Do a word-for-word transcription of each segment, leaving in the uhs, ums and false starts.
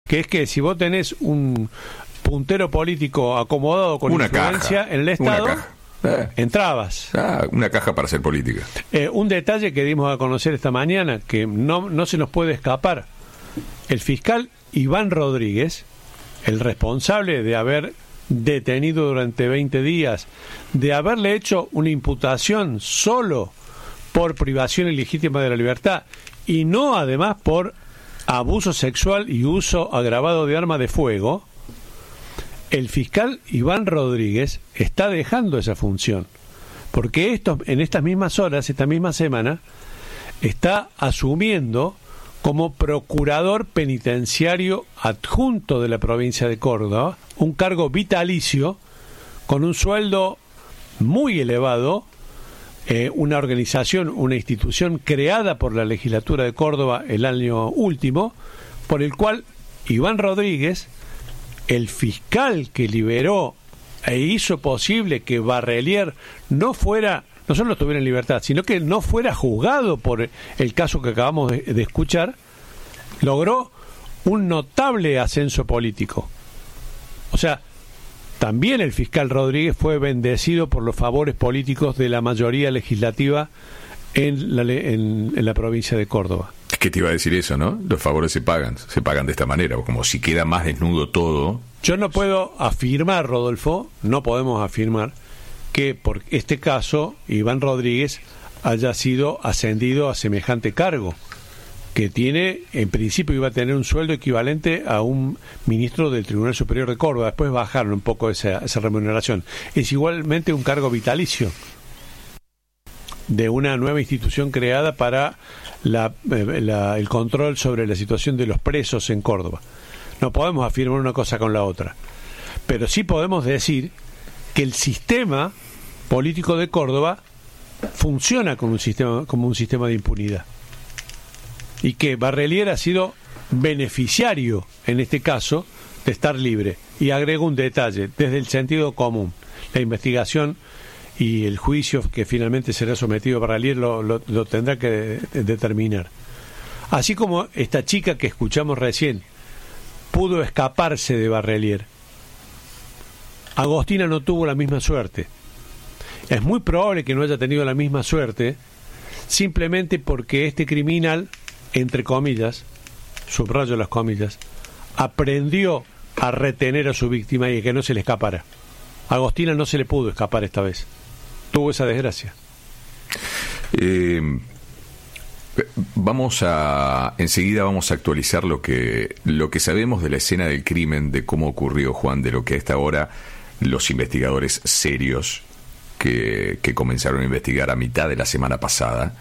que es que si vos tenés un puntero político acomodado con una influencia caja, en el Estado, eh. entrabas. Ah, una caja para hacer política. Eh, un detalle que dimos a conocer esta mañana, que no, no se nos puede escapar. El fiscal Iván Rodríguez, el responsable de haber detenido durante veinte días, de haberle hecho una imputación solo por privación ilegítima de la libertad y no además por abuso sexual y uso agravado de arma de fuego, el fiscal Iván Rodríguez está dejando esa función, porque esto, en estas mismas horas, esta misma semana, está asumiendo como procurador penitenciario adjunto de la provincia de Córdoba, un cargo vitalicio, con un sueldo muy elevado, eh, una organización, una institución creada por la legislatura de Córdoba el año último, por el cual Iván Rodríguez, el fiscal que liberó e hizo posible que Barrelier no fuera, no solo estuviera en libertad, sino que no fuera juzgado por el caso que acabamos de, de escuchar, logró un notable ascenso político. O sea, también el fiscal Rodríguez fue bendecido por los favores políticos de la mayoría legislativa en la, en, en la provincia de Córdoba. ¿Qué te iba a decir eso, no? Los favores se pagan, se pagan de esta manera, como si queda más desnudo todo. Yo no puedo afirmar, Rodolfo, no podemos afirmar que por este caso Iván Rodríguez haya sido ascendido a semejante cargo, que tiene, en principio iba a tener un sueldo equivalente a un ministro del Tribunal Superior de Córdoba. Después bajaron un poco esa, esa remuneración. Es igualmente un cargo vitalicio de una nueva institución creada para la, la, el control sobre la situación de los presos en Córdoba. No podemos afirmar una cosa con la otra, pero sí podemos decir que el sistema político de Córdoba funciona como un sistema, como un sistema de impunidad, y que Barrelier ha sido beneficiario, en este caso, de estar libre. Y agrego un detalle, desde el sentido común, la investigación y el juicio que finalmente será sometido a Barrelier lo, lo, lo tendrá que de, determinar. Así como esta chica que escuchamos recién pudo escaparse de Barrelier, Agostina no tuvo la misma suerte. Es muy probable que no haya tenido la misma suerte simplemente porque este criminal, entre comillas, subrayo las comillas, aprendió a retener a su víctima y a que no se le escapara. A Agostina no se le pudo escapar esta vez. Tuvo esa desgracia. Eh, vamos a enseguida vamos a actualizar lo que lo que sabemos de la escena del crimen, de cómo ocurrió, Juan, de lo que a esta hora los investigadores serios que, que comenzaron a investigar a mitad de la semana pasada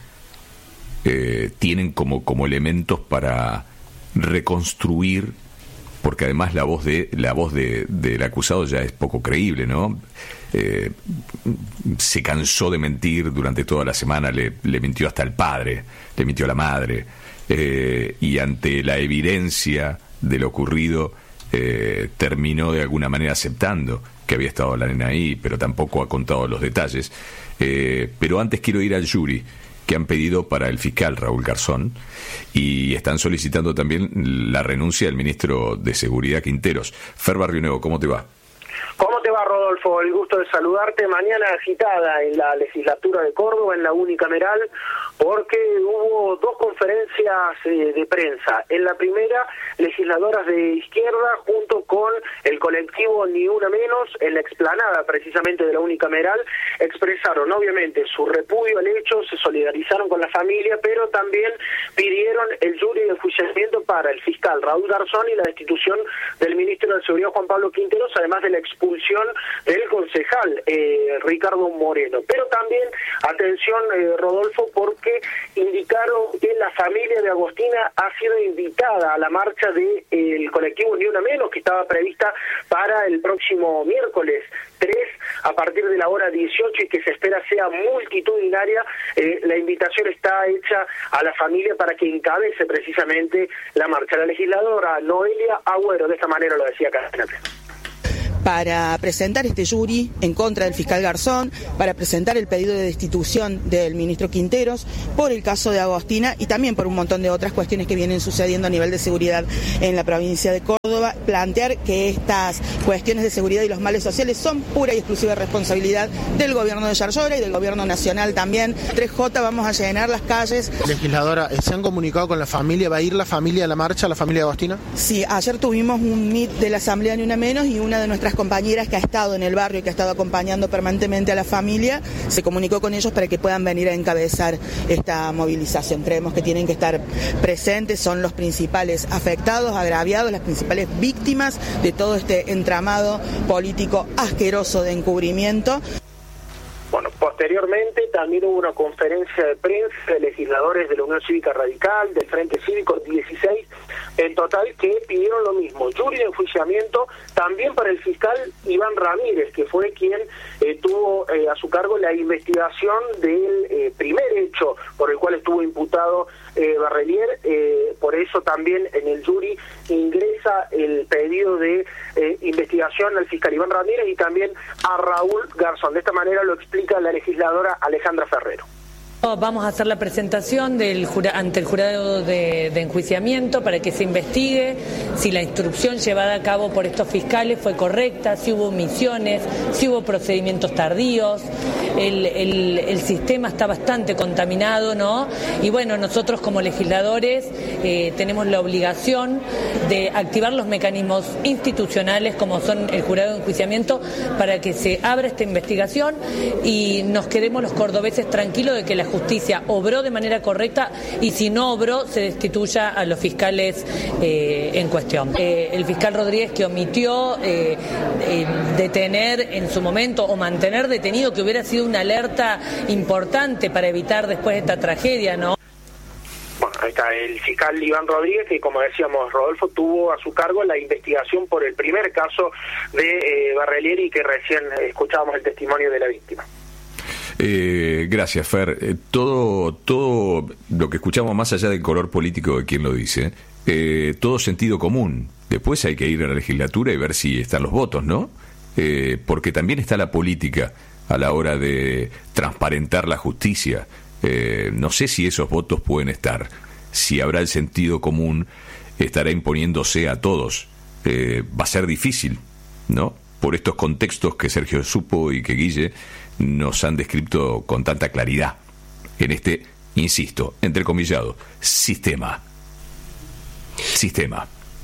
eh, tienen como, como elementos para reconstruir, porque además la voz de la voz de, del acusado ya es poco creíble, ¿no? Eh, se cansó de mentir durante toda la semana, le, le mintió hasta el padre, le mintió a la madre, eh, y ante la evidencia de lo ocurrido eh, terminó de alguna manera aceptando que había estado la nena ahí, pero tampoco ha contado los detalles. Eh, pero antes quiero ir al jury que han pedido para el fiscal Raúl Garzón, y están solicitando también la renuncia del ministro de Seguridad, Quinteros. Fer Barrionuevo, ¿cómo te va? ¿Cómo te va, Rodolfo? El gusto de saludarte. Mañana agitada en la legislatura de Córdoba, en la unicameral, porque hubo dos conferencias eh, de prensa. En la primera, legisladoras de izquierda junto con el colectivo Ni Una Menos, en la explanada precisamente de la unicameral, expresaron obviamente su repudio al hecho, se solidarizaron con la familia, pero también pidieron el jury de enjuiciamiento para el fiscal Raúl Garzón y la destitución del ministro de Seguridad Juan Pablo Quinteros, además de la expulsión del concejal eh, Ricardo Moreno. Pero también, atención, eh, Rodolfo, porque indicaron que la familia de Agostina ha sido invitada a la marcha del eh, colectivo Ni Una Menos, que estaba prevista para el próximo miércoles tres, a partir de la hora dieciocho, y que se espera sea multitudinaria. Eh, la invitación está hecha a la familia para que encabece precisamente la marcha. La legisladora Noelia Agüero de esta manera lo decía Castanate. para presentar este jury en contra del fiscal Garzón, para presentar el pedido de destitución del ministro Quinteros por el caso de Agostina y también por un montón de otras cuestiones que vienen sucediendo a nivel de seguridad en la provincia de Córdoba. Plantear que estas cuestiones de seguridad y los males sociales son pura y exclusiva responsabilidad del gobierno de Yarlora y del gobierno nacional también. tres J, vamos a llenar las calles. Legisladora, ¿se han comunicado con la familia? ¿Va a ir la familia a la marcha, la familia de Agostina? Sí, ayer tuvimos un meet de la Asamblea Ni Una Menos y una de nuestras compañeras que ha estado en el barrio y que ha estado acompañando permanentemente a la familia se comunicó con ellos para que puedan venir a encabezar esta movilización. Creemos que tienen que estar presentes, son los principales afectados, agraviados, las principales víctimas de todo este entramado político asqueroso de encubrimiento. Bueno, posteriormente también hubo una conferencia de prensa de legisladores de la Unión Cívica Radical, del Frente Cívico, dieciséis en total, que pidieron lo mismo, jury de enjuiciamiento también para el fiscal Iván Ramírez, que fue quien eh, tuvo eh, a su cargo la investigación del eh, primer hecho por el cual estuvo imputado eh, Barrelier. Eh, por eso también en el jury ingresa el pedido de eh, investigación al fiscal Iván Ramírez y también a Raúl Garzón. De esta manera lo explica la legisladora Alejandra Ferrero. Vamos a hacer la presentación del jura, ante el jurado de, de enjuiciamiento para que se investigue si la instrucción llevada a cabo por estos fiscales fue correcta, si hubo omisiones, si hubo procedimientos tardíos. El, el, el sistema está bastante contaminado, ¿no? Y bueno, nosotros como legisladores eh, tenemos la obligación de activar los mecanismos institucionales como son el jurado de enjuiciamiento para que se abra esta investigación y nos quedemos los cordobeses tranquilos de que la justicia obró de manera correcta y si no obró se destituya a los fiscales eh, en cuestión. Eh, el fiscal Rodríguez que omitió eh, eh, detener en su momento o mantener detenido, que hubiera sido una alerta importante para evitar después esta tragedia, ¿no? Bueno, ahí está el fiscal Iván Rodríguez, que como decíamos, Rodolfo, tuvo a su cargo la investigación por el primer caso de eh, Barrelier y que recién escuchábamos el testimonio de la víctima. Eh, gracias, Fer. Eh, todo, todo lo que escuchamos, más allá del color político de quien lo dice, eh, todo sentido común. Después hay que ir a la legislatura y ver si están los votos, ¿no? Eh, porque también está la política a la hora de transparentar la justicia. Eh, no sé si esos votos pueden estar. Si habrá el sentido común, estará imponiéndose a todos. Eh, va a ser difícil, ¿no? Por estos contextos que Sergio supo y que Guille nos han descrito con tanta claridad en este, insisto, entrecomillado, sistema. Sistema.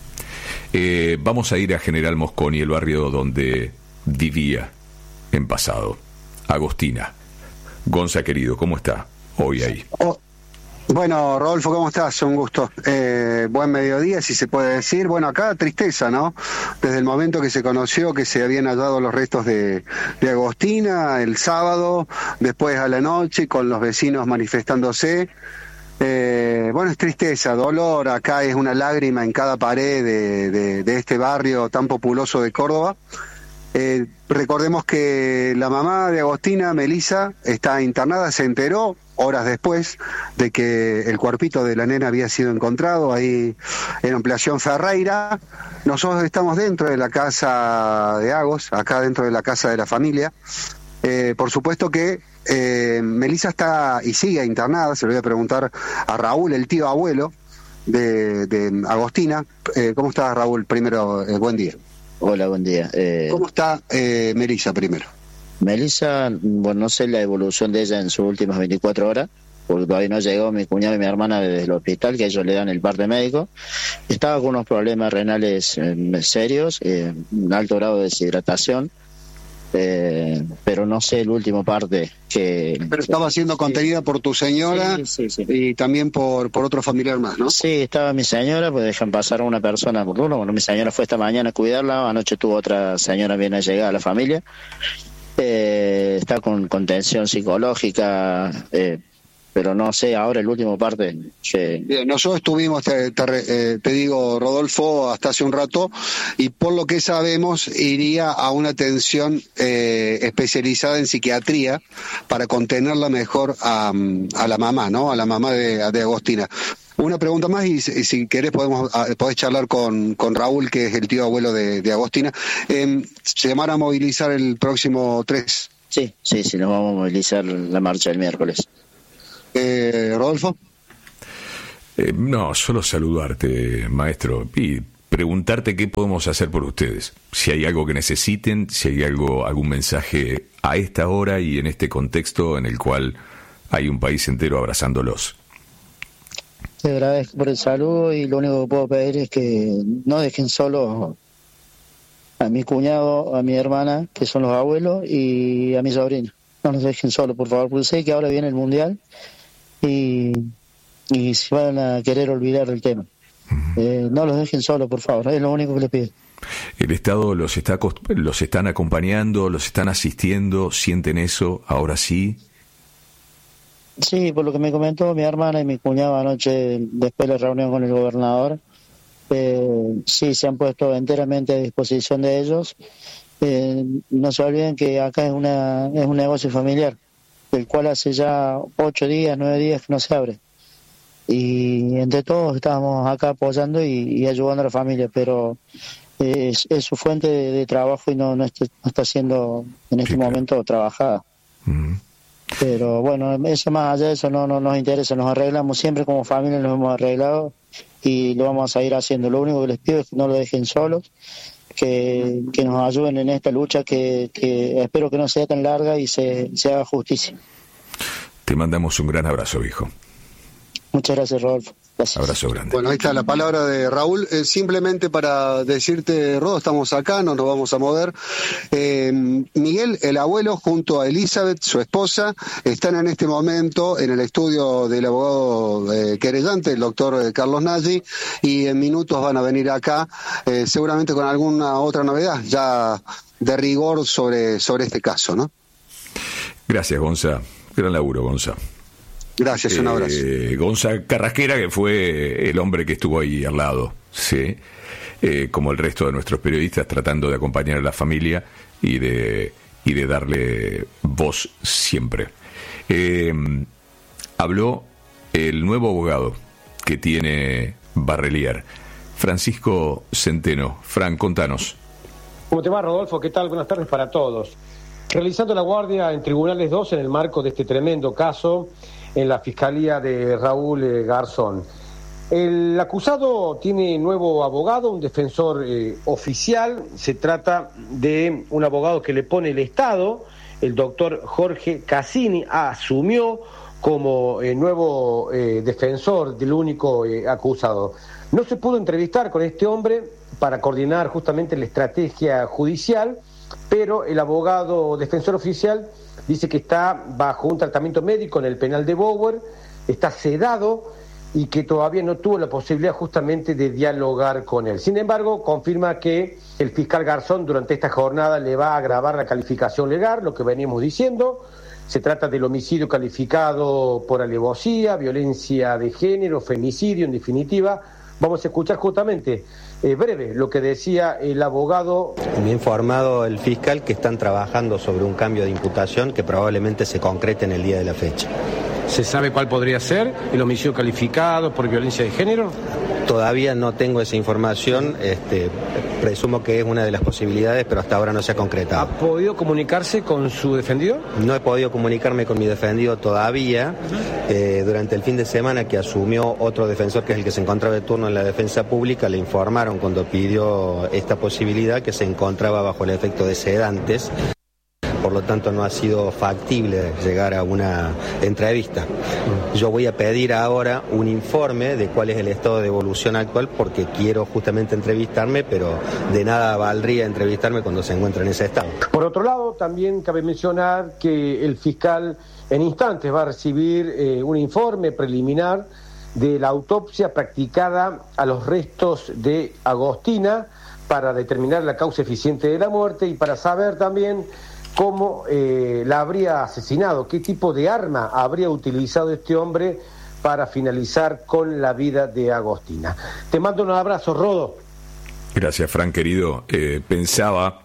Eh, vamos a ir a General Mosconi, el barrio donde vivía en pasado. Agostina. Gonza, querido, ¿cómo está hoy ahí? Oh. Bueno, Rodolfo, ¿cómo estás? Un gusto. Eh, buen mediodía, si se puede decir. Bueno, acá tristeza, ¿no? Desde el momento que se conoció que se habían hallado los restos de, de Agostina el sábado, después a la noche, con los vecinos manifestándose. Eh, bueno, es tristeza, dolor. Acá es una lágrima en cada pared de, de, de este barrio tan populoso de Córdoba. Eh, recordemos que la mamá de Agostina, Melisa, está internada, se enteró horas después de que el cuerpito de la nena había sido encontrado ahí en Ampliación Ferreira. Nosotros estamos dentro de la casa de Agos, acá dentro de la casa de la familia. Eh, por supuesto que eh, Melisa está y sigue internada, se lo voy a preguntar a Raúl, el tío abuelo de, de Agostina. Eh, ¿Cómo está, Raúl? Primero, eh, buen día. Hola, buen día. Eh, ¿Cómo está eh, Melisa primero? Melisa, bueno, no sé la evolución de ella en sus últimas veinticuatro horas, porque todavía no llegó mi cuñado y mi hermana desde el hospital, que ellos le dan el parte médico. Estaba con unos problemas renales eh, serios, eh, un alto grado de deshidratación, eh, pero no sé el último parte que... Pero estaba siendo contenida por tu señora, sí, sí, sí. Y también por, por otro familiar más, ¿no? Sí, estaba mi señora, pues dejan pasar a una persona por uno. Bueno, mi señora fue esta mañana a cuidarla, anoche tuvo otra señora bien allegada a la familia. Eh, está con contención psicológica, eh, pero no sé ahora el último parte. Que... Bien, nosotros estuvimos, te, te, eh, te digo, Rodolfo, hasta hace un rato, y por lo que sabemos iría a una atención eh, especializada en psiquiatría para contenerla mejor a, a la mamá, ¿no? A la mamá de, de Agostina. Una pregunta más y si, si querés podemos podés charlar con, con Raúl, que es el tío abuelo de, de Agostina. Eh, ¿Se llamará a movilizar el próximo tres? Sí, sí, sí, nos vamos a movilizar la marcha el miércoles. Eh, ¿Rodolfo? Eh, no, solo saludarte, maestro, y preguntarte qué podemos hacer por ustedes. Si hay algo que necesiten, si hay algo, algún mensaje a esta hora y en este contexto en el cual hay un país entero abrazándolos. Te agradezco por el saludo y lo único que puedo pedir es que no dejen solo a mi cuñado, a mi hermana, que son los abuelos, y a mi sobrino. No nos dejen solo, por favor, porque sé que ahora viene el Mundial y, y se van a querer olvidar del tema. Uh-huh. Eh, no los dejen solo, por favor, es lo único que les pido. ¿El Estado los está los están acompañando, los están asistiendo, sienten eso, ahora sí? Sí, por lo que me comentó mi hermana y mi cuñado anoche, después de la reunión con el gobernador, eh, sí, se han puesto enteramente a disposición de ellos. Eh, no se olviden que acá es una es un negocio familiar, el cual hace ya ocho días, nueve días que no se abre. Y entre todos estamos acá apoyando y, y ayudando a la familia, pero es, es su fuente de, de trabajo y no, no, está, no está siendo en este sí, momento trabajada. Uh-huh. Pero bueno, eso más allá de eso no, no nos interesa, nos arreglamos siempre como familia, nos hemos arreglado y lo vamos a seguir haciendo. Lo único que les pido es que no lo dejen solos, que, que nos ayuden en esta lucha que, que espero que no sea tan larga y se, se haga justicia. Te mandamos un gran abrazo, viejo. Muchas gracias, Rodolfo. Gracias. Abrazo grande. Bueno, ahí está la palabra de Raúl. Eh, simplemente para decirte, Rodo, estamos acá, no nos vamos a mover. Eh, Miguel, el abuelo, junto a Elizabeth, su esposa, están en este momento en el estudio del abogado eh, querellante, el doctor Carlos Nagy, y en minutos van a venir acá, eh, seguramente con alguna otra novedad, ya de rigor sobre, sobre este caso, ¿no? Gracias, Gonza. Gran laburo, Gonza. Gracias, un abrazo. Eh, Gonza Carrasquera, que fue el hombre que estuvo ahí al lado, ¿sí? Eh, como el resto de nuestros periodistas, tratando de acompañar a la familia y de, y de darle voz siempre. Eh, habló el nuevo abogado que tiene Barrelier, Francisco Centeno. Fran, contanos. ¿Cómo te va, Rodolfo? ¿Qué tal? Buenas tardes para todos. Realizando la guardia en Tribunales dos en el marco de este tremendo caso en la Fiscalía de Raúl Garzón. El acusado tiene nuevo abogado, un defensor eh, oficial. Se trata de un abogado que le pone el Estado. El doctor Jorge Cassini asumió como eh, nuevo eh, defensor del único eh, acusado. No se pudo entrevistar con este hombre para coordinar justamente la estrategia judicial, pero el abogado defensor oficial dice que está bajo un tratamiento médico en el penal de Bower, está sedado y que todavía no tuvo la posibilidad justamente de dialogar con él. Sin embargo, confirma que el fiscal Garzón durante esta jornada le va a agravar la calificación legal, lo que veníamos diciendo. Se trata del homicidio calificado por alevosía, violencia de género, femicidio, en definitiva. Vamos a escuchar justamente, eh, breve, lo que decía el abogado. Me ha informado el fiscal que están trabajando sobre un cambio de imputación que probablemente se concrete en el día de la fecha. ¿Se sabe cuál podría ser el homicidio calificado por violencia de género? Todavía no tengo esa información, este, presumo que es una de las posibilidades, pero hasta ahora no se ha concretado. ¿Ha podido comunicarse con su defendido? No he podido comunicarme con mi defendido todavía. Eh, durante el fin de semana que asumió otro defensor, que es el que se encontraba de turno en la defensa pública, le informaron cuando pidió esta posibilidad que se encontraba bajo el efecto de sedantes. Por lo tanto no ha sido factible llegar a una entrevista. Yo voy a pedir ahora un informe de cuál es el estado de evolución actual, porque quiero justamente entrevistarme, pero de nada valdría entrevistarme cuando se encuentra en ese estado. Por otro lado, también cabe mencionar que el fiscal en instantes va a recibir eh, un informe preliminar de la autopsia practicada a los restos de Agostina para determinar la causa eficiente de la muerte y para saber también cómo eh, la habría asesinado, qué tipo de arma habría utilizado este hombre para finalizar con la vida de Agostina. Te mando un abrazo, Rodo. Gracias, Fran, querido. Eh, pensaba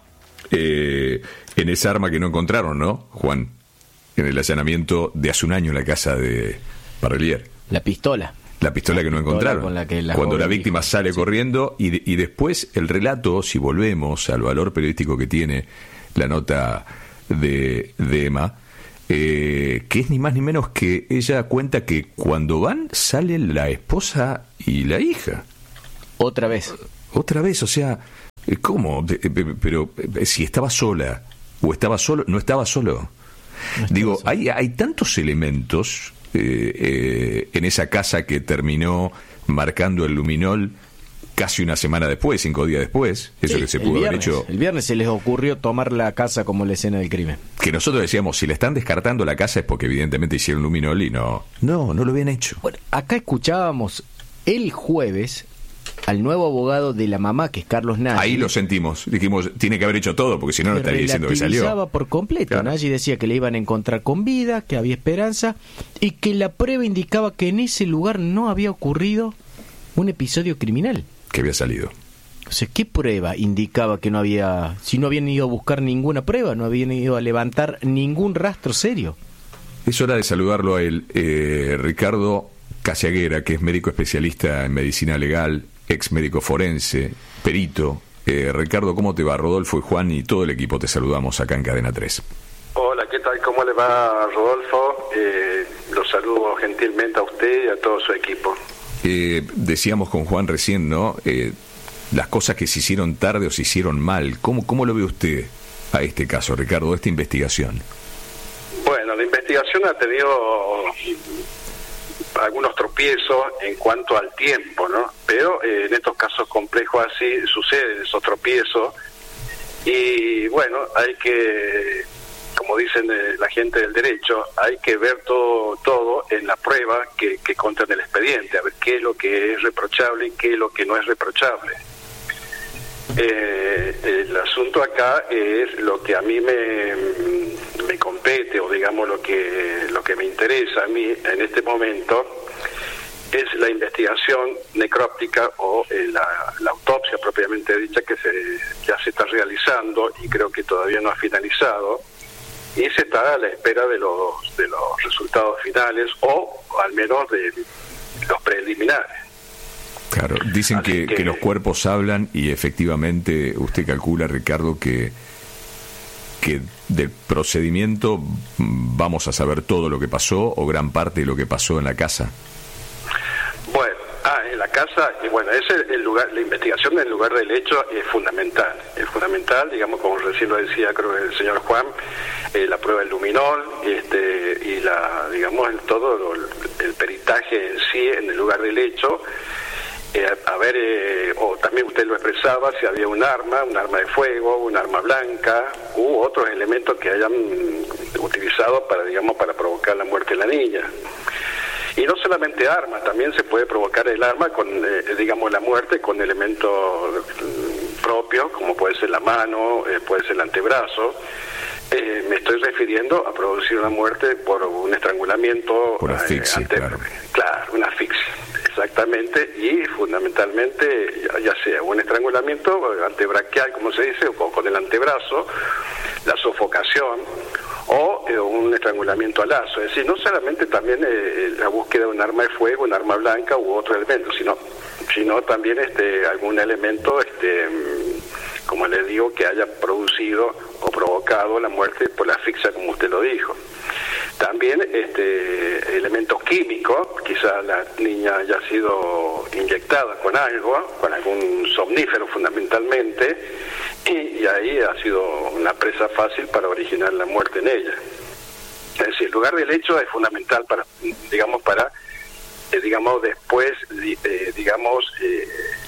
eh, en esa arma que no encontraron, ¿no, Juan? En el allanamiento de hace un año en la casa de Barrelier. La pistola. La pistola que no encontraron. Con la que la Cuando la joven víctima dijo. sale Sí. corriendo y, de- y después el relato, si volvemos al valor periodístico que tiene la nota de, de Emma, eh, que es ni más ni menos que ella cuenta que cuando van salen la esposa y la hija. Otra vez. Otra vez, o sea, ¿cómo? De- de- Pero eh, si estaba sola o estaba solo, no estaba solo. No estaba Digo, solo. hay, hay tantos elementos eh, eh, en esa casa que terminó marcando el luminol casi una semana después, cinco días después, eso Sí, que se el pudo haber viernes. hecho, El viernes se les ocurrió tomar la casa como la escena del crimen. que nosotros decíamos, si le están descartando la casa es porque evidentemente hicieron luminol y no, no, no lo habían hecho. Bueno, acá escuchábamos el jueves al nuevo abogado de la mamá, que es Carlos Nagy. Ahí lo sentimos, dijimos, tiene que haber hecho todo, porque si no, no que estaría diciendo que salió. relativizaba por completo. Claro. Nagy decía que le iban a encontrar con vida, que había esperanza y que la prueba indicaba que en ese lugar no había ocurrido un episodio criminal. Que había salido. O sea, ¿qué prueba indicaba que no había... Si no habían ido a buscar ninguna prueba, no habían ido a levantar ningún rastro serio? Es hora de saludarlo a él, eh, Ricardo Casiaguera, que es médico especialista en medicina legal, ex médico forense, perito. Eh, Ricardo, ¿cómo te va? Rodolfo y Juan y todo el equipo te saludamos acá en Cadena tres. Hola, ¿qué tal? ¿Cómo le va, Rodolfo? Eh, los saludo gentilmente a usted y a todo su equipo. Eh, decíamos con Juan recién, ¿no? Eh, las cosas que se hicieron tarde o se hicieron mal. ¿Cómo, cómo lo ve usted a este caso, Ricardo, a esta investigación? Bueno, la investigación ha tenido algunos tropiezos en cuanto al tiempo, ¿no? Pero eh, en estos casos complejos así suceden esos tropiezos y bueno, hay que, como dicen eh, la gente del derecho, hay que ver todo todo en la prueba que, que consta en el expediente, a ver qué es lo que es reprochable y qué es lo que no es reprochable. Eh, el asunto acá es lo que a mí me, me compete, o digamos lo que lo que me interesa a mí en este momento es la investigación necróptica o eh, la, la autopsia propiamente dicha que se, ya se está realizando y creo que todavía no ha finalizado y se está a la espera de los de los resultados finales o al menos de los preliminares. Claro, dicen que, que- que los cuerpos hablan y efectivamente usted calcula, Ricardo, que, que del procedimiento mm, vamos a saber todo lo que pasó o gran parte de lo que pasó en la casa. Bueno, ah, en la casa, y bueno, ese el lugar, la investigación del lugar del hecho es fundamental, es fundamental, digamos, como recién lo decía creo que el señor Juan, eh, la prueba del luminol, este, y la, digamos, el, todo lo- el peritaje en sí en el lugar del hecho, eh, a ver, eh, o también usted lo expresaba, si había un arma, un arma de fuego, un arma blanca, u otros elementos que hayan utilizado para, digamos, para provocar la muerte de la niña. Y no solamente armas, también se puede provocar el arma con, eh, digamos, la muerte con elementos mm, propios, como puede ser la mano, eh, puede ser el antebrazo. Eh, me estoy refiriendo a producir una muerte por un estrangulamiento. Por asfixia, ante- claro. Claro, una asfixia, exactamente, y fundamentalmente, ya, ya sea un estrangulamiento antebraquial, como se dice, o con el antebrazo, la sofocación, o eh, un estrangulamiento a lazo. Es decir, no solamente también eh, la búsqueda de un arma de fuego, un arma blanca u otro elemento, sino, sino también este algún elemento, este mm, como les digo, que haya producido o provocado la muerte por la asfixia, como usted lo dijo. También este elementos químicos, quizá la niña haya sido inyectada con algo, con algún somnífero fundamentalmente, y, y ahí ha sido una presa fácil para originar la muerte en ella. Es decir, el lugar del hecho es fundamental para, digamos, para, eh, digamos, después, eh, digamos, eh,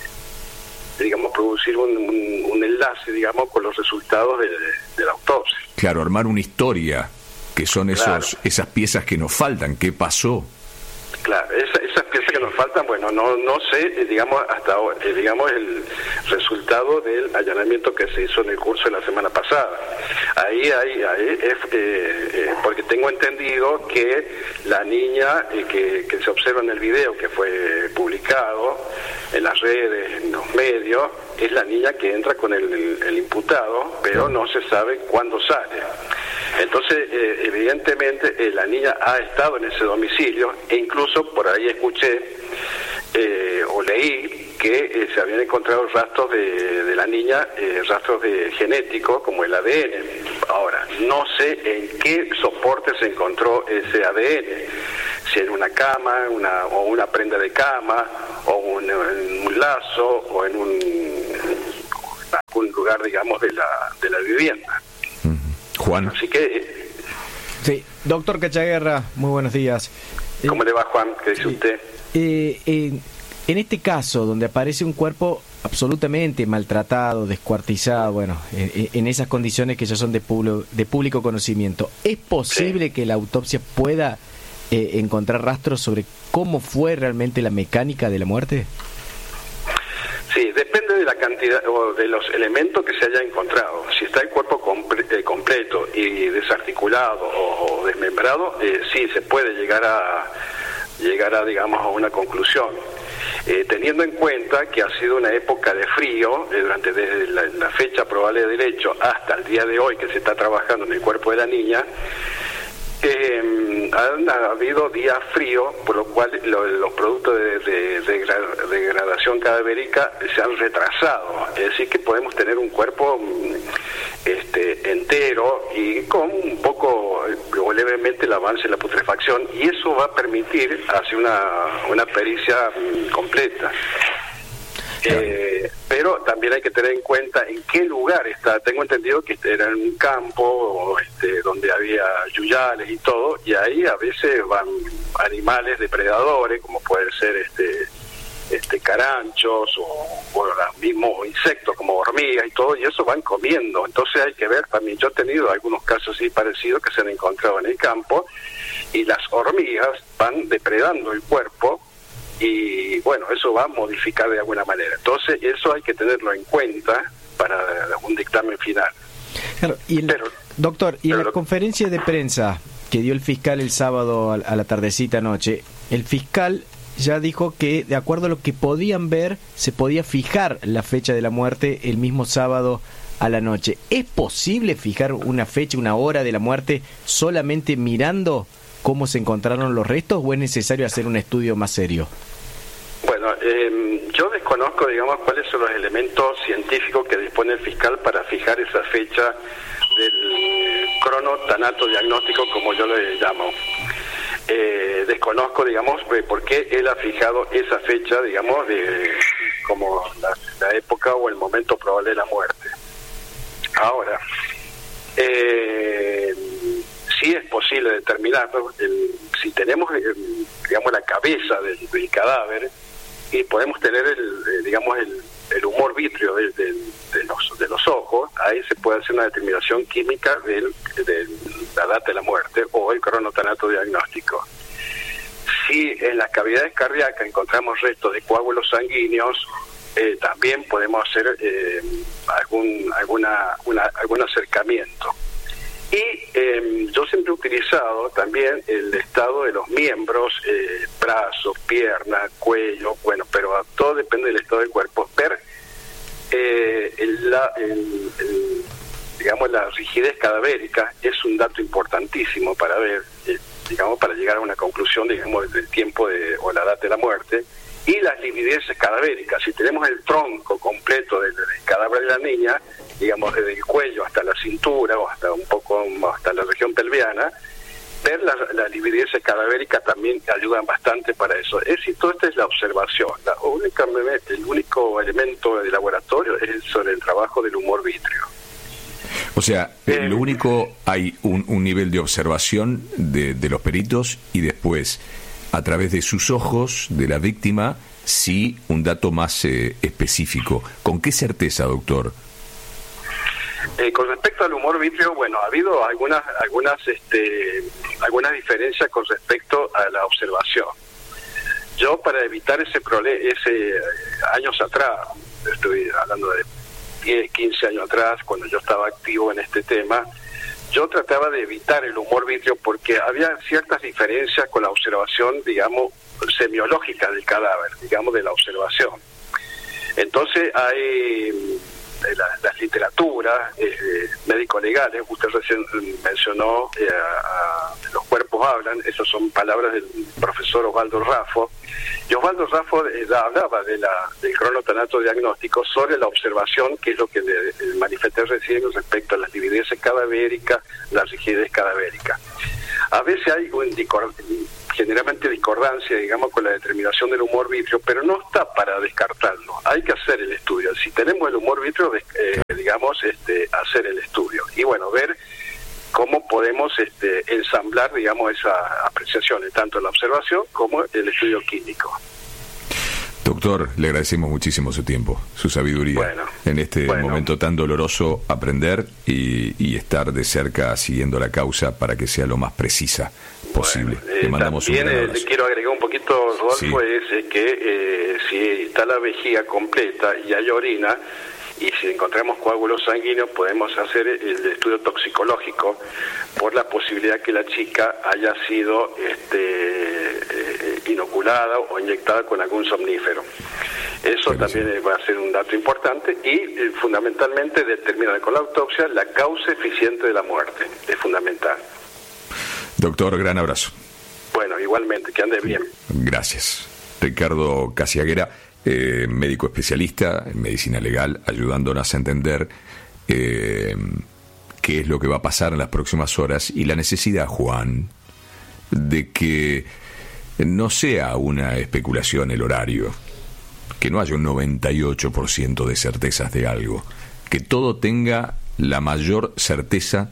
digamos, producir un, un, un enlace, digamos, con los resultados de, de la autopsia. Claro, armar una historia, que son esos Claro. esas piezas que nos faltan. ¿Qué pasó? Claro, esa, esas piezas que nos faltan, bueno, no no sé, eh, digamos, hasta ahora, eh, digamos, el resultado del allanamiento que se hizo en el curso de la semana pasada. Ahí, ahí, ahí, es, eh, eh, porque tengo entendido que la niña eh, que, que se observa en el video que fue publicado en las redes, en los medios, es la niña que entra con el, el, el imputado, pero no se sabe cuándo sale. Entonces, eh, evidentemente, eh, la niña ha estado en ese domicilio e incluso por ahí escuché eh, o leí que eh, se habían encontrado rastros de, de la niña, eh, rastros de genéticos como el A D N. Ahora, no sé en qué soporte se encontró ese A D N, si en una cama, una, o una prenda de cama, o un, en un lazo, o en un algún lugar, digamos, de la, de la vivienda. Juan. Así que... Sí, doctor Cachaguerra, muy buenos días. ¿Cómo le va, Juan? ¿Qué dice usted? Eh, eh, en este caso, donde aparece un cuerpo absolutamente maltratado, descuartizado, bueno, en, en esas condiciones que ya son de, público, de público conocimiento, ¿es posible sí. que la autopsia pueda eh, encontrar rastros sobre cómo fue realmente la mecánica de la muerte? Sí, depende de la cantidad o de los elementos que se haya encontrado. Si está el cuerpo comple eh, completo y desarticulado o, o desmembrado, eh, sí se puede llegar a llegar a digamos a una conclusión. Eh, teniendo en cuenta que ha sido una época de frío eh, durante desde la, la fecha probable de derecho hasta el día de hoy que se está trabajando en el cuerpo de la niña. Eh, han habido días fríos, por lo cual lo, los productos de, de, de degradación cadavérica se han retrasado. Es decir, que podemos tener un cuerpo este, entero y con un poco o levemente el avance en la putrefacción, y eso va a permitir hacer una, una pericia completa. Eh, pero también hay que tener en cuenta en qué lugar está. Tengo entendido que era en un campo este, donde había yuyales y todo, y ahí a veces van animales depredadores, como pueden ser este, este caranchos o, o los mismos insectos como hormigas y todo, y eso van comiendo. Entonces hay que ver también, yo he tenido algunos casos así parecidos que se han encontrado en el campo, y las hormigas van depredando el cuerpo. Y bueno, eso va a modificar de alguna manera. Entonces, eso hay que tenerlo en cuenta para un dictamen final. Claro, y el, pero, doctor, y pero, en la conferencia de prensa que dio el fiscal el sábado a la tardecita noche, el fiscal ya dijo que, de acuerdo a lo que podían ver, se podía fijar la fecha de la muerte el mismo sábado a la noche. ¿Es posible fijar una fecha, una hora de la muerte solamente mirando cómo se encontraron los restos, o es necesario hacer un estudio más serio? Bueno, eh, yo desconozco, digamos, cuáles son los elementos científicos que dispone el fiscal para fijar esa fecha del cronotanato diagnóstico, como yo le llamo. Eh, desconozco, digamos, por qué él ha fijado esa fecha, digamos, de como la, la época o el momento probable de la muerte. Ahora, eh, sí es posible determinarlo. El, si tenemos, el, digamos, la cabeza del, del cadáver, y podemos tener el, digamos, el, el humor vítreo de, de, de, los, de los ojos, ahí se puede hacer una determinación química de la data de la muerte o el cronotanato diagnóstico. Si en las cavidades cardíacas encontramos restos de coágulos sanguíneos, eh, también podemos hacer eh, algún alguna una, algún acercamiento. Y eh, yo siempre he utilizado también el estado de los miembros, eh, brazos, piernas, cuello, bueno, pero todo depende del estado del cuerpo. Ver eh, el, la, el, el, digamos, la rigidez cadavérica es un dato importantísimo para ver, eh, digamos, para llegar a una conclusión, digamos, del tiempo de, o la data de la muerte. Y las livideces cadavéricas, si tenemos el tronco completo del, del cadáver de la niña, digamos, desde el cuello hasta la cintura o hasta un poco hasta la región pelviana, ver las la livideces cadavéricas también ayudan bastante para eso. Es decir, todo esto es la observación. La única, el único elemento de laboratorio es sobre el trabajo del humor vítreo. O sea, eh, lo único, hay un, un nivel de observación de, de los peritos, y después, a través de sus ojos, de la víctima, sí un dato más eh, específico. ¿Con qué certeza, doctor? Eh, con respecto al humor vítreo, bueno, ha habido algunas algunas este, algunas diferencias con respecto a la observación. Yo, para evitar ese problema, ese años atrás, estoy hablando de diez, quince años atrás, cuando yo estaba activo en este tema, yo trataba de evitar el humor vítreo porque había ciertas diferencias con la observación, digamos, semiológica del cadáver, digamos, de la observación. Entonces hay la, las literaturas literatura eh, médico-legales. Usted recién mencionó eh, a, a los cuerpos hablan, esas son palabras del profesor Osvaldo Raffo, y Osvaldo Raffo eh, hablaba de la, del cronotanato diagnóstico sobre la observación, que es lo que le, le manifesté recién respecto a las livideces cadavéricas, la rigidez cadavérica. A veces hay un discord, generalmente discordancia, digamos, con la determinación del humor vítreo, pero no está para descartarlo. Hay que hacer el estudio. Si tenemos el humor vítreo, eh, digamos, este, hacer el estudio. Y bueno, ver cómo podemos este, ensamblar, digamos, esas apreciaciones, tanto en la observación como el estudio clínico. Doctor, le agradecemos muchísimo su tiempo, su sabiduría, bueno, en este bueno. momento tan doloroso, aprender y, y estar de cerca siguiendo la causa para que sea lo más precisa posible. Bueno, eh, le mandamos también, un gran abrazo. Le quiero agregar un poquito, Rodolfo, sí. es, es que eh, si está la vejiga completa y hay orina, y si encontramos coágulos sanguíneos, podemos hacer el estudio toxicológico por la posibilidad que la chica haya sido este, eh, inoculada o inyectada con algún somnífero. Eso Pero también sí. va a ser un dato importante y eh, fundamentalmente determinar con la autopsia la causa eficiente de la muerte. Es fundamental. Doctor, gran abrazo. Bueno, igualmente, que ande bien. Gracias. Ricardo Casiaguera, eh, médico especialista en medicina legal, ayudándonos a entender eh, qué es lo que va a pasar en las próximas horas y la necesidad, Juan, de que no sea una especulación el horario, que no haya un noventa y ocho por ciento de certezas de algo, que todo tenga la mayor certeza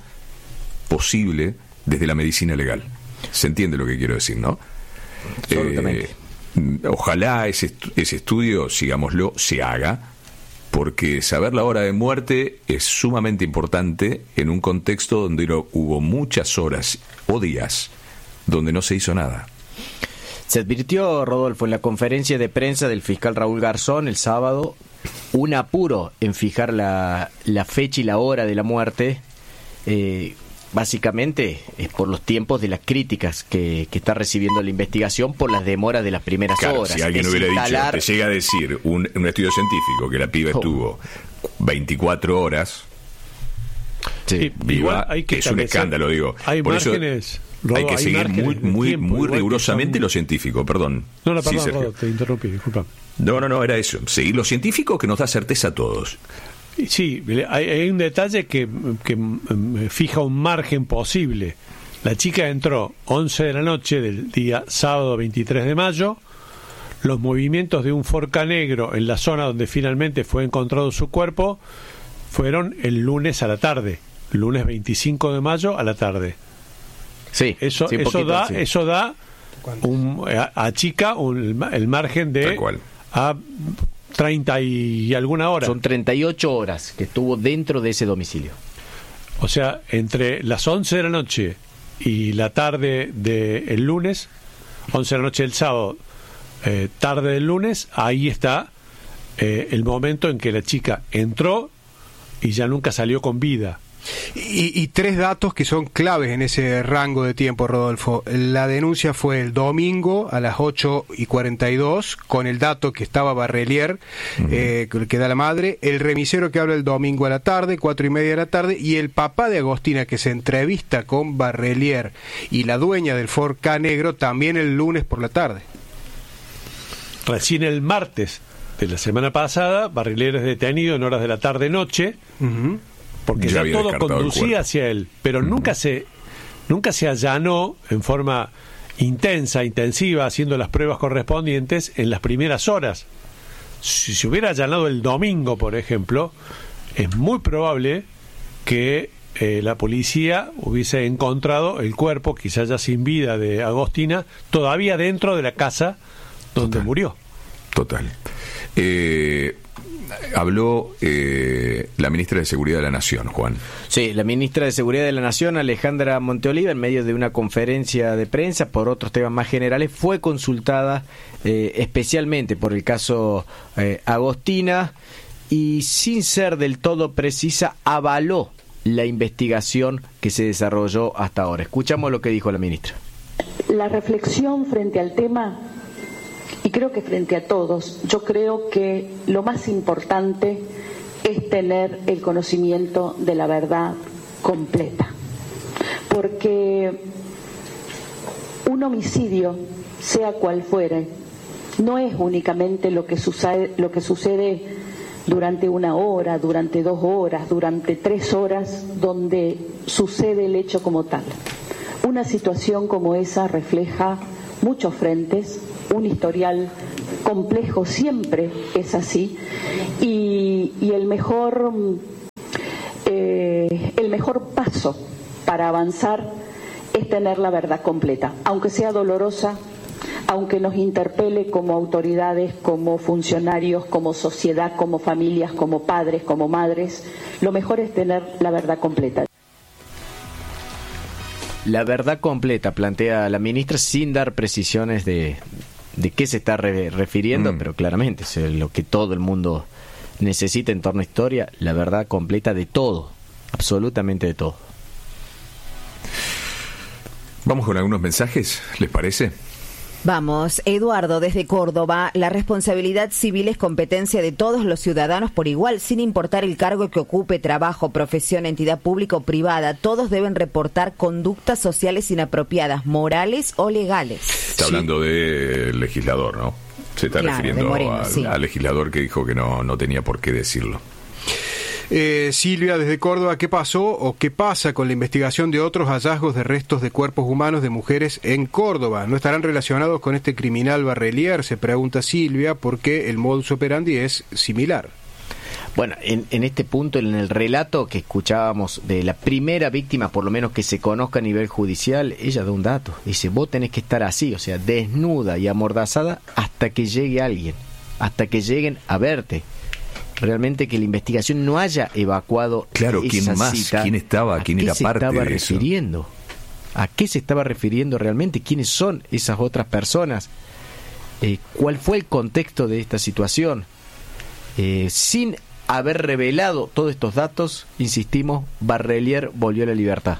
posible desde la medicina legal. ¿Se entiende lo que quiero decir, no? Absolutamente. Eh, ojalá ese, ese estudio, sigámoslo, se haga, porque saber la hora de muerte es sumamente importante en un contexto donde no, hubo muchas horas o días donde no se hizo nada. Se advirtió, Rodolfo, en la conferencia de prensa del fiscal Raúl Garzón el sábado, un apuro en fijar la, la fecha y la hora de la muerte. Eh, Básicamente es por los tiempos de las críticas que, que está recibiendo la investigación por las demoras de las primeras claro, horas. Si alguien hubiera instalar... dicho, te llega a decir un, un estudio científico que la piba estuvo veinticuatro horas sí, viva, hay que es un escándalo, digo. Hay por márgenes, eso Rodo, hay que hay seguir muy muy tiempo, muy rigurosamente son... lo científico, perdón. No, no, perdón, sí, Rodo, te interrumpí, disculpa. No, no, no, era eso. Seguir lo científico que nos da certeza a todos. Sí, hay, hay un detalle que, que fija un margen posible. La chica entró once de la noche del día sábado veintitrés de mayo. Los movimientos de un Forca negro en la zona donde finalmente fue encontrado su cuerpo fueron el lunes a la tarde, lunes veinticinco de mayo a la tarde. Sí, eso, sí, eso, poquito, da, sí. eso da un, a, a chica un, el margen de a treinta y alguna hora. Son treinta y ocho horas que estuvo dentro de ese domicilio. O sea, entre las once de la noche y la tarde del lunes, once de la noche del sábado, eh, tarde del lunes, ahí está eh, el momento en que la chica entró y ya nunca salió con vida. Y, y tres datos que son claves en ese rango de tiempo, Rodolfo. La denuncia fue el domingo a las ocho y cuarenta y dos, con el dato que estaba Barrelier, uh-huh. eh, que da la madre, el remisero que habla el domingo a la tarde, cuatro y media de la tarde, y el papá de Agostina que se entrevista con Barrelier y la dueña del Forca negro también el lunes por la tarde. Recién el martes de la semana pasada, Barrelier es detenido en horas de la tarde-noche, uh-huh. porque ya, ya todo conducía hacia él, pero uh-huh. nunca se nunca se allanó en forma intensa, intensiva, haciendo las pruebas correspondientes en las primeras horas. Si se hubiera allanado el domingo, por ejemplo, es muy probable que eh, la policía hubiese encontrado el cuerpo, quizás ya sin vida, de Agostina, todavía dentro de la casa donde Total. murió. Total. Eh... Habló eh, la ministra de Seguridad de la Nación, Juan. Sí, la ministra de Seguridad de la Nación, Alejandra Monteoliva, en medio de una conferencia de prensa por otros temas más generales, fue consultada eh, especialmente por el caso eh, Agostina y, sin ser del todo precisa, avaló la investigación que se desarrolló hasta ahora. Escuchamos lo que dijo la ministra. La reflexión frente al tema, y creo que frente a todos, yo creo que lo más importante es tener el conocimiento de la verdad completa. Porque un homicidio, sea cual fuere, no es únicamente lo que sucede, lo que sucede durante una hora, durante dos horas, durante tres horas, donde sucede el hecho como tal. Una situación como esa refleja muchos frentes, un historial complejo, siempre es así, y, y el mejor eh, el mejor paso para avanzar es tener la verdad completa, aunque sea dolorosa, aunque nos interpele como autoridades, como funcionarios, como sociedad, como familias, como padres, como madres. Lo mejor es tener la verdad completa. La verdad completa, plantea la ministra, sin dar precisiones de, de qué se está re- refiriendo, mm. pero claramente es lo que todo el mundo necesita en torno a historia, la verdad completa de todo, absolutamente de todo. Vamos con algunos mensajes, ¿les parece? Vamos, Eduardo, desde Córdoba, la responsabilidad civil es competencia de todos los ciudadanos por igual, sin importar el cargo que ocupe, trabajo, profesión, entidad pública o privada. Todos deben reportar conductas sociales inapropiadas, morales o legales. Está hablando del legislador, ¿no? Se está claro, refiriendo Moreno, al, sí. al legislador que dijo que no, no tenía por qué decirlo. Eh, Silvia, desde Córdoba, ¿qué pasó o qué pasa con la investigación de otros hallazgos de restos de cuerpos humanos de mujeres en Córdoba? ¿No estarán relacionados con este criminal Barrelier? Se pregunta Silvia, porque el modus operandi es similar. Bueno, en, en este punto, en el relato que escuchábamos de la primera víctima, por lo menos que se conozca a nivel judicial, ella da un dato. Dice, vos tenés que estar así, o sea, desnuda y amordazada hasta que llegue alguien, hasta que lleguen a verte. Realmente que la investigación no haya evacuado claro, ¿quién esa más? cita. ¿Quién estaba? ¿Quién era parte de eso? ¿A qué se estaba refiriendo? ¿A qué se estaba refiriendo realmente? ¿Quiénes son esas otras personas? Eh, ¿Cuál fue el contexto de esta situación? Eh, sin haber revelado todos estos datos, insistimos, Barrelier volvió a la libertad.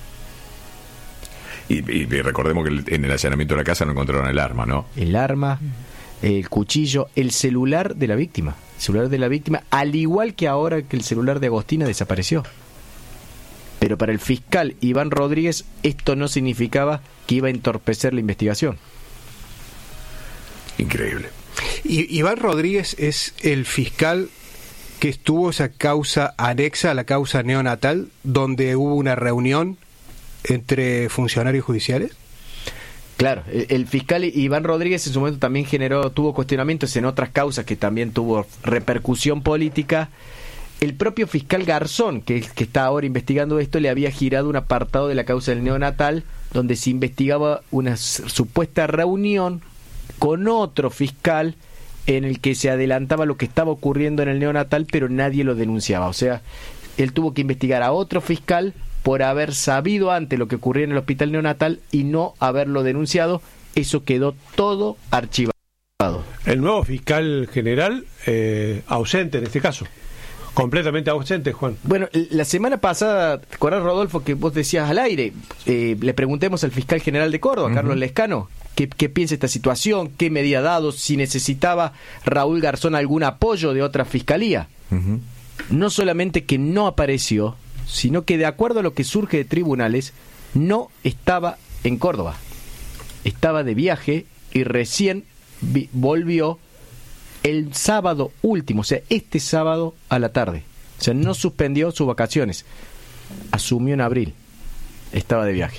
Y, y recordemos que en el allanamiento de la casa no encontraron el arma, ¿no? El arma, el cuchillo, el celular de la víctima. El celular de la víctima, al igual que ahora que el celular de Agostina desapareció. Pero para el fiscal Iván Rodríguez esto no significaba que iba a entorpecer la investigación. Increíble. Y Iván Rodríguez es el fiscal que estuvo esa causa anexa a la causa neonatal, donde hubo una reunión entre funcionarios judiciales. Claro, el, el fiscal Iván Rodríguez en su momento también generó, tuvo cuestionamientos en otras causas que también tuvo repercusión política. El propio fiscal Garzón, que, que está ahora investigando esto, le había girado un apartado de la causa del neonatal, donde se investigaba una supuesta reunión con otro fiscal en el que se adelantaba lo que estaba ocurriendo en el neonatal, pero nadie lo denunciaba. O sea, él tuvo que investigar a otro fiscal por haber sabido antes lo que ocurría en el hospital neonatal y no haberlo denunciado. Eso quedó todo archivado. El nuevo fiscal general, eh, ausente en este caso. Completamente ausente, Juan. Bueno, la semana pasada, ¿te acordás, Rodolfo, que vos decías al aire? Eh, le preguntemos al fiscal general de Córdoba, uh-huh. Carlos Lescano, qué, qué piensa esta situación, qué medida ha dado, si necesitaba Raúl Garzón algún apoyo de otra fiscalía. Uh-huh. No solamente que no apareció, sino que de acuerdo a lo que surge de tribunales, no estaba en Córdoba. Estaba de viaje y recién vi- volvió el sábado último, o sea, este sábado a la tarde. O sea, no suspendió sus vacaciones. Asumió en abril. Estaba de viaje.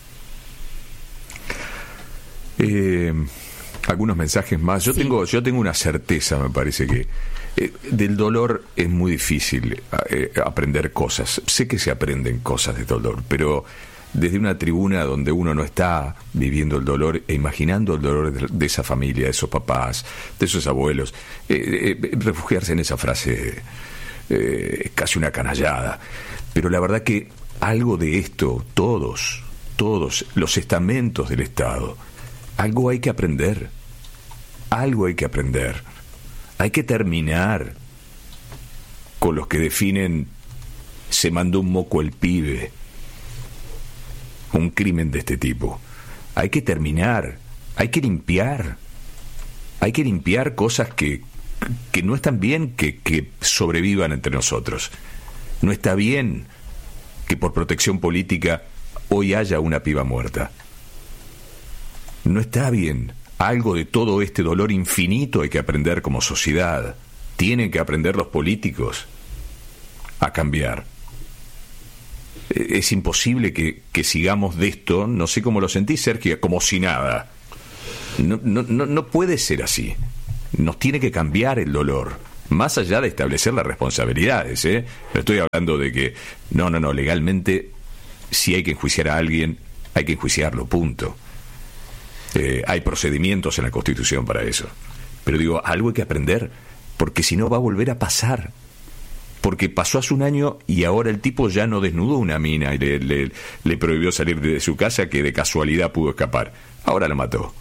Eh, algunos mensajes más. Yo sí. tengo, yo tengo una certeza, me parece que eh, del dolor es muy difícil eh, aprender cosas. Sé que se aprenden cosas de dolor, pero desde una tribuna donde uno no está viviendo el dolor e imaginando el dolor de, de esa familia, de esos papás, de esos abuelos, eh, eh, refugiarse en esa frase eh, es casi una canallada. Pero la verdad que algo de esto, todos, todos los estamentos del Estado, algo hay que aprender, algo hay que aprender. Hay que terminar con los que definen se mandó un moco el pibe. Un crimen de este tipo. Hay que terminar, hay que limpiar, hay que limpiar cosas que, que no están bien que, que sobrevivan entre nosotros. No está bien que por protección política hoy haya una piba muerta. No está bien. Algo de todo este dolor infinito hay que aprender como sociedad. Tienen que aprender los políticos a cambiar. Es imposible que, que sigamos de esto, no sé cómo lo sentís, Sergio, como si nada. No, no, no, no puede ser así. Nos tiene que cambiar el dolor, más allá de establecer las responsabilidades, ¿eh? No estoy hablando de que, no, no, no, legalmente, si hay que enjuiciar a alguien, hay que enjuiciarlo, punto. Eh, hay procedimientos en la Constitución para eso. Pero digo, algo hay que aprender, porque si no va a volver a pasar. Porque pasó hace un año y ahora el tipo ya no desnudó una mina y le, le, le prohibió salir de su casa, que de casualidad pudo escapar. Ahora la mató.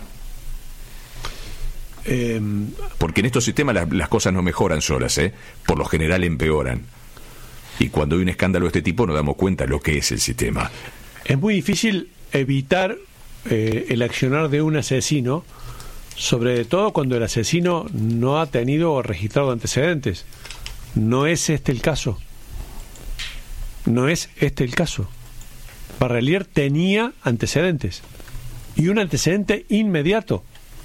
Eh, Porque en estos sistemas las, las cosas no mejoran solas, ¿eh? Por lo general empeoran. Y cuando hay un escándalo de este tipo nos damos cuenta de lo que es el sistema. Es muy difícil evitar eh, el accionar de un asesino, sobre todo cuando el asesino no ha tenido o registrado antecedentes. No es este el caso. No es este el caso. Barrelier tenía antecedentes. Y un antecedente inmediato.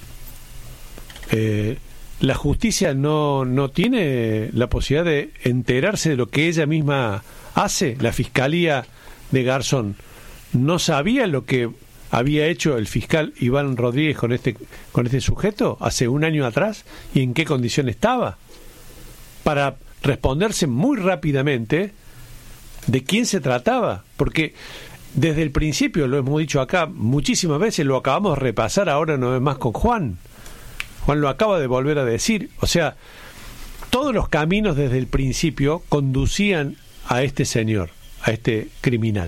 Eh, la justicia no, no tiene la posibilidad de enterarse de lo que ella misma hace. La fiscalía de Garzón no sabía lo que había hecho el fiscal Iván Rodríguez con este, con este sujeto hace un año atrás y en qué condición estaba, para responderse muy rápidamente de quién se trataba, porque desde el principio, lo hemos dicho acá muchísimas veces, lo acabamos de repasar ahora no es más con Juan. Juan lo acaba de volver a decir. O sea, todos los caminos desde el principio conducían a este señor, a este criminal.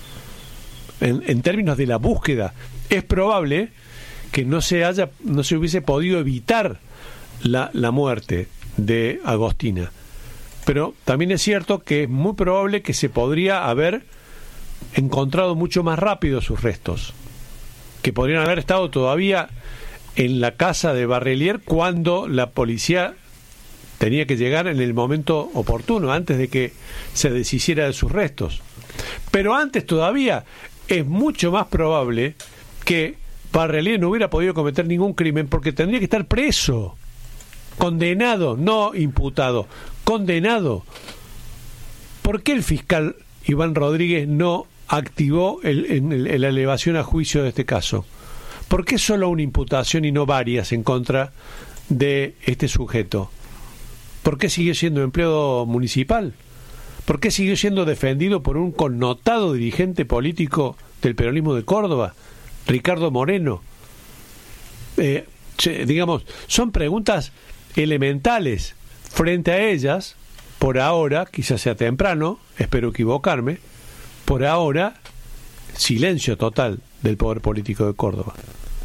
En, en términos de la búsqueda, es probable que no se haya, no se hubiese podido evitar la, la muerte de Agostina. Pero también es cierto que es muy probable que se podría haber encontrado mucho más rápido sus restos, que podrían haber estado todavía en la casa de Barrelier cuando la policía tenía que llegar en el momento oportuno, antes de que se deshiciera de sus restos. Pero antes todavía es mucho más probable que Barrelier no hubiera podido cometer ningún crimen, porque tendría que estar preso, condenado, no imputado, condenado. ¿Por qué el fiscal Iván Rodríguez no activó el, el, el, la elevación a juicio de este caso? ¿Por qué solo una imputación y no varias en contra de este sujeto? ¿Por qué siguió siendo empleado municipal? ¿Por qué siguió siendo defendido por un connotado dirigente político del peronismo de Córdoba, Ricardo Moreno? Eh, digamos, son preguntas elementales. Frente a ellas, por ahora, quizás sea temprano, espero equivocarme, por ahora, silencio total del poder político de Córdoba.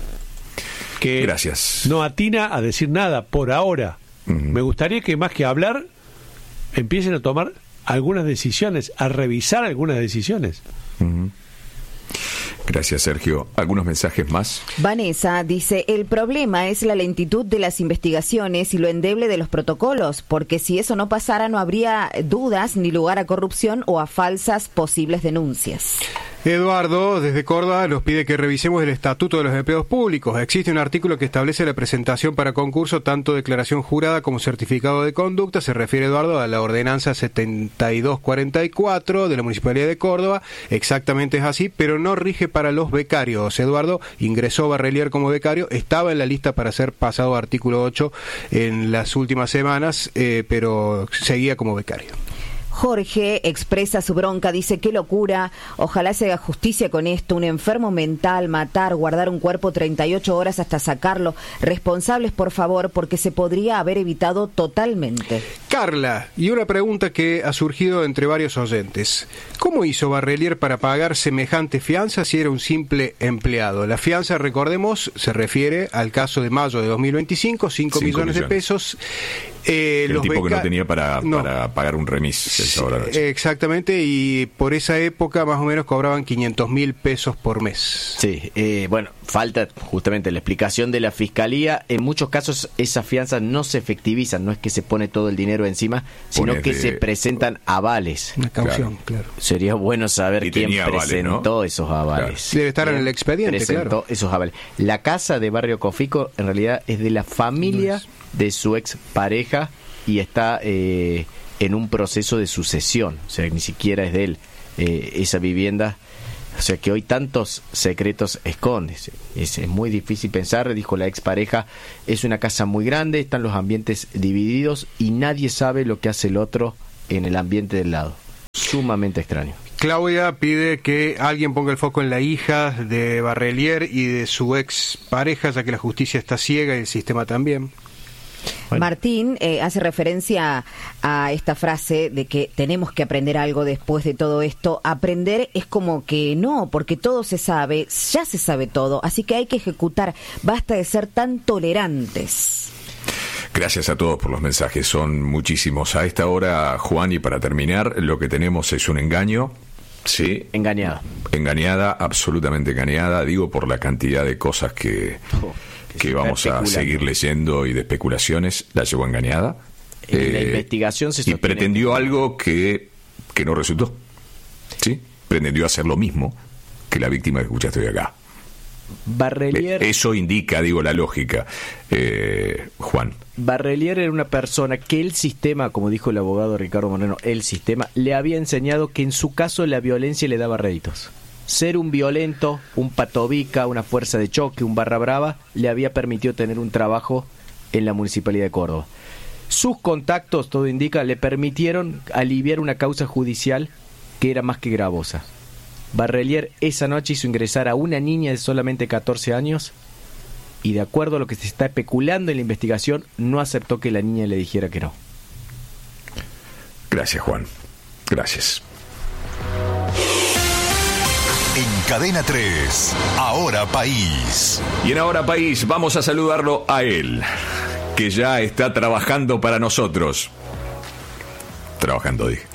Que Gracias. No atina a decir nada por ahora. Uh-huh. Me gustaría que más que hablar empiecen a tomar algunas decisiones, a revisar algunas decisiones. Uh-huh. Gracias, Sergio. ¿Algunos mensajes más? Vanessa dice, el problema es la lentitud de las investigaciones y lo endeble de los protocolos, porque si eso no pasara no habría dudas ni lugar a corrupción o a falsas posibles denuncias. Eduardo, desde Córdoba, nos pide que revisemos el Estatuto de los Empleados Públicos. Existe un artículo que establece la presentación para concurso, tanto declaración jurada como certificado de conducta. Se refiere, Eduardo, a la ordenanza setenta y dos cuarenta y cuatro de la Municipalidad de Córdoba. Exactamente es así, pero no rige para los becarios. Eduardo, ingresó Barrelier como becario, estaba en la lista para ser pasado a artículo ocho en las últimas semanas, eh, pero seguía como becario. Jorge expresa su bronca, dice, qué locura, ojalá se haga justicia con esto, un enfermo mental, matar, guardar un cuerpo treinta y ocho horas hasta sacarlo, responsables por favor, porque se podría haber evitado totalmente. Carla, y una pregunta que ha surgido entre varios oyentes, ¿cómo hizo Barrelier para pagar semejante fianza si era un simple empleado? La fianza, recordemos, se refiere al caso de mayo de dos mil veinticinco, cinco millones de pesos. Eh, el los tipo beca... que no tenía para, no. para pagar un remis. el sábado a la noche. Exactamente, y por esa época más o menos cobraban quinientos mil pesos por mes. Sí, eh, bueno, falta justamente la explicación de la Fiscalía. En muchos casos esas fianzas no se efectivizan, no es que se pone todo el dinero encima, sino Pones que de- se presentan avales. Una caución, claro. Sería bueno saber Y quién tenía avales, presentó ¿no? esos avales. Debe estar en ¿Quién el expediente, presentó claro. esos avales. La casa de Barrio Cofico en realidad es de la familia de su ex pareja y está eh, en un proceso de sucesión, o sea, ni siquiera es de él eh, esa vivienda. O sea que hoy tantos secretos escondes. Es, es muy difícil pensar, dijo la expareja, es una casa muy grande, están los ambientes divididos y nadie sabe lo que hace el otro en el ambiente del lado. Sumamente extraño. Claudia pide que alguien ponga el foco en la hija de Barrelier y de su ex pareja, ya que la justicia está ciega y el sistema también. Bueno. Martín eh, hace referencia a esta frase de que tenemos que aprender algo después de todo esto. Aprender es como que no, porque todo se sabe, ya se sabe todo, así que hay que ejecutar. Basta de ser tan tolerantes. Gracias a todos por los mensajes, son muchísimos. A esta hora, Juan, y para terminar, lo que tenemos es un engaño. Sí. Engañada. Engañada, absolutamente engañada, digo por la cantidad de cosas que, Oh, que vamos a especulando. seguir leyendo y de especulaciones. La llevó engañada. En la Eh, investigación se y sostiene- pretendió algo que, que no resultó. ¿Sí? Pretendió hacer lo mismo que la víctima que escuchaste hoy acá. Barrelier, Eso indica, digo, la lógica, eh, Juan. Barrelier era una persona que el sistema, como dijo el abogado Ricardo Moreno, el sistema le había enseñado que en su caso la violencia le daba réditos. Ser un violento, un patobica, una fuerza de choque, un barra brava, le había permitido tener un trabajo en la Municipalidad de Córdoba. Sus contactos, todo indica, le permitieron aliviar una causa judicial que era más que gravosa. Barrelier esa noche hizo ingresar a una niña de solamente catorce años y, de acuerdo a lo que se está especulando en la investigación, no aceptó que la niña le dijera que no. Gracias, Juan. Gracias. En Cadena tres, Ahora País. Y en Ahora País vamos a saludarlo a él, que ya está trabajando para nosotros. Trabajando, dije.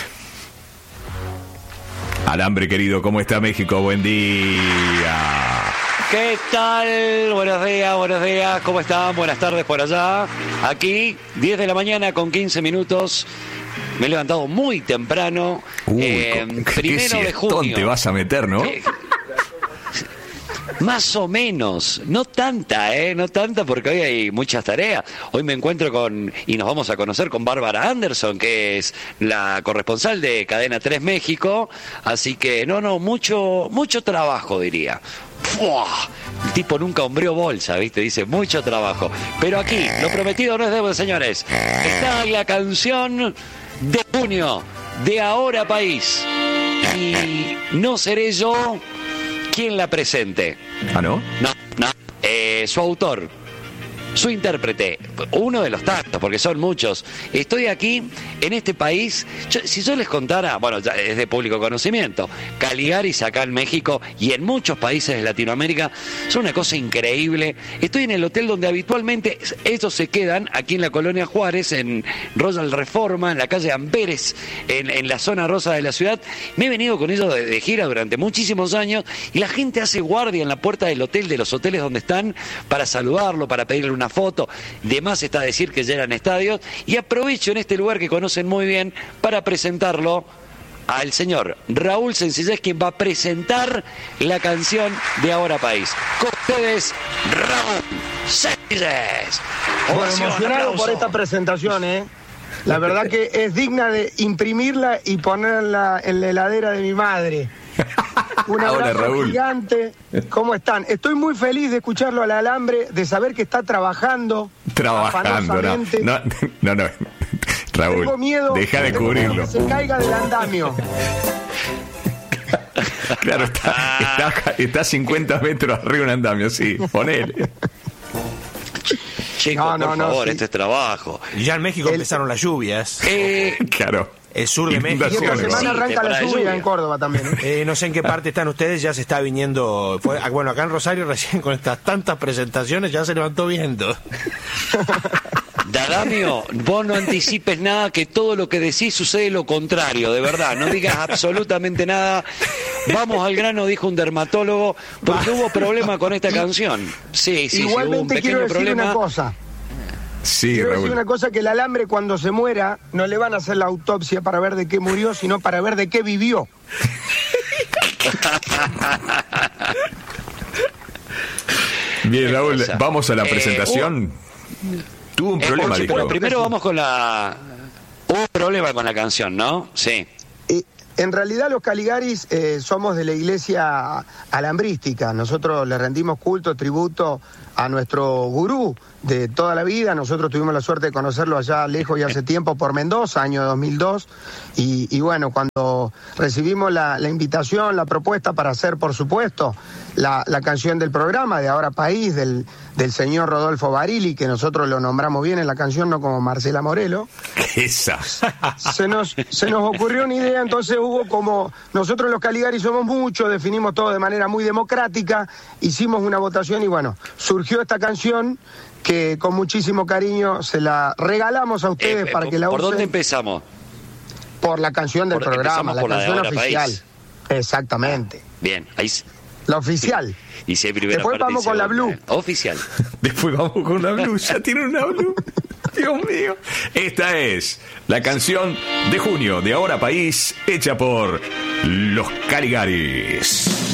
Alambre, querido, ¿cómo está México? Buen día. ¿Qué tal? Buenos días, buenos días, ¿cómo están? Buenas tardes por allá. Aquí, diez de la mañana con quince minutos. Me he levantado muy temprano. Uy, eh, ¿qué primero de siestón junio. te vas a meter, no? Eh, Más o menos, no tanta, ¿eh? No tanta porque hoy hay muchas tareas. Hoy me encuentro con, y nos vamos a conocer con Bárbara Anderson, que es la corresponsal de Cadena tres México. Así que, no, no, mucho, mucho trabajo, diría. ¡Fua! El tipo nunca hombreó bolsa, ¿viste? Dice, mucho trabajo. Pero aquí, lo prometido no es deuda, señores. Está la canción de junio, de Ahora País. Y no seré yo quien la presente. ¿Ah, no? No, no. Eh, su autor, su intérprete, uno de los tantos, porque son muchos. Estoy aquí, en este país. Yo- si yo les contara, bueno, ya es de público conocimiento, Caligaris acá en México y en muchos países de Latinoamérica son una cosa increíble. Estoy en el hotel donde habitualmente ellos se quedan, aquí en la Colonia Juárez, en Royal Reforma, en la calle Amberes, en, en la zona rosa de la ciudad. Me he venido con ellos de, de gira durante muchísimos años y la gente hace guardia en la puerta del hotel, de los hoteles donde están, para saludarlo, para pedirle una foto. De más está decir que llenan estadios, y aprovecho en este lugar que conocen muy bien para presentarlo al señor Raúl Sencillez, quien va a presentar la canción de Ahora País. Con ustedes, Raúl Sencillez. Bueno, Ovación, emocionado aplauso. por esta presentación, ¿eh? La verdad que es digna de imprimirla y ponerla en la heladera de mi madre. Un Hola, abrazo Raúl. gigante. ¿Cómo están? Estoy muy feliz de escucharlo al Alambre, de saber que está trabajando. Trabajando, no, afanosamente. no, no, no. Raúl, Tengo miedo, deja de tengo miedo cubrirlo. que se caiga del andamio. Claro, está, está, está a cincuenta metros arriba de un andamio, sí, ponele. Chicos, No, no, por no, favor, sí. este es trabajo. Y ya en México empezaron las lluvias. Eh, Claro. El sur de México. Y esta semana Sí, arranca la temporada de lluvia lluvia. en Córdoba también, ¿eh? Eh, no sé en qué parte están ustedes, ya se está viniendo. Fue- ah, bueno, acá en Rosario recién con estas tantas presentaciones ya se levantó viento. Dadamio, vos no anticipes nada, que todo lo que decís sucede lo contrario, de verdad, no digas absolutamente nada. Vamos al grano, dijo un dermatólogo, porque hubo problema con esta canción. Sí, sí, Igualmente sí, hubo un pequeño quiero decir problema. una cosa. Sí, Quiero Raúl. decir una cosa, que el alambre cuando se muera no le van a hacer la autopsia para ver de qué murió, sino para ver de qué vivió. Bien, Raúl, cosa. vamos a la Eh, presentación. Tuvo un Eh, problema, Jorge, dijo. bueno, primero vamos con la... Hubo un problema con la canción, ¿no? Sí. En realidad los Caligaris eh, somos de la iglesia alambrística. Nosotros le rendimos culto, tributo a nuestro gurú de toda la vida. Nosotros tuvimos la suerte de conocerlo allá lejos y hace tiempo por Mendoza, año dos mil dos. Y, y bueno, cuando recibimos la, la invitación, la propuesta para hacer, por supuesto, la, la canción del programa de Ahora País, del, del señor Rodolfo Barili, que nosotros lo nombramos bien en la canción, no como Marcela Morelo. Esa. Se nos, se nos ocurrió una idea, entonces hubo como, nosotros los Caligari somos muchos, definimos todo de manera muy democrática, hicimos una votación y bueno, surgió esta canción que con muchísimo cariño se la regalamos a ustedes Eh, para ¿por- que la ¿Por usen. dónde empezamos? Por la canción del Por- programa, empezamos la por la de canción Ahora oficial. País. Exactamente. Bien, ahí... s- La oficial. Y si hay primera Después parte y vamos con la segunda. Blue. Oficial. Después vamos con la Blue. Ya tiene una Blue. Dios mío. Esta es la canción de junio de Ahora País, hecha por los Caligaris.